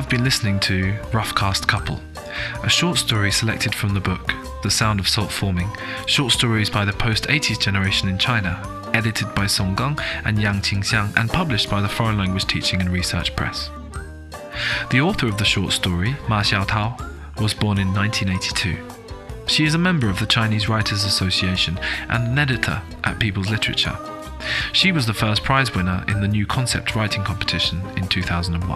have been listening to Rough Cast Couple, a short story selected from the book The Sound of Salt Forming, short stories by the post-80s generation in China, edited by Song Gang and Yang Qingxiang and published by the Foreign Language Teaching and Research Press. The author of the short story, Ma Xiaotao, was born in 1982. She is a member of the Chinese Writers Association and an editor at People's Literature. She was the first prize winner in the New Concept Writing Competition in 2001.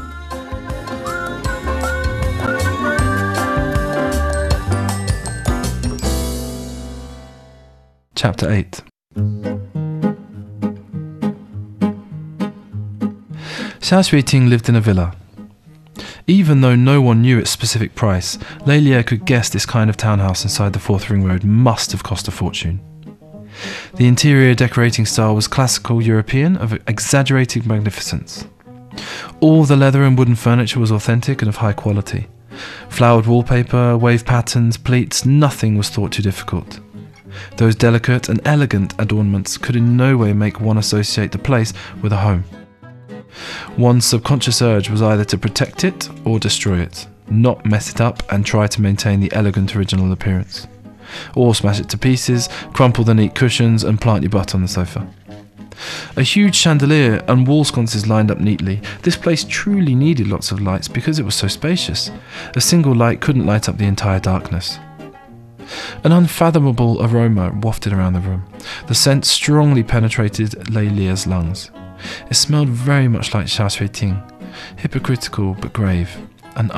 Chapter 8. Xia Xueting lived in a villa. Even though no one knew its specific price, Lei Lie could guess this kind of townhouse inside the Fourth Ring Road must have cost a fortune. The interior decorating style was classical European of exaggerated magnificence. All the leather and wooden furniture was authentic and of high quality. Flowered wallpaper, wave patterns, pleats, nothing was thought too difficult. Those delicate and elegant adornments could in no way make one associate the place with a home. One's subconscious urge was either to protect it or destroy it, not mess it up and try to maintain the elegant original appearance. Or smash it to pieces, crumple the neat cushions and plant your butt on the sofa. A huge chandelier and wall sconces lined up neatly. This place truly needed lots of lights because it was so spacious. A single light couldn't light up the entire darkness. An unfathomable aroma wafted around the room. The scent strongly penetrated Lei Lie's lungs. It smelled very much like Xia Xueting, hypocritical but grave.